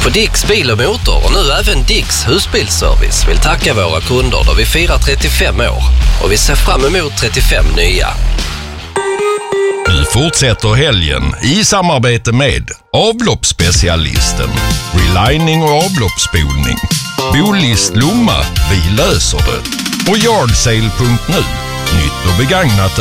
På Dicks bil och motor och nu även Dicks husbilsservice vill tacka våra kunder då vi firar 35 år och vi ser fram emot 35 nya. Nu fortsätter helgen i samarbete med avloppsspecialisten, relining och avloppsspolning, Bolist Lomma, vi löser det, och Yardsale.nu, nytt och begagnat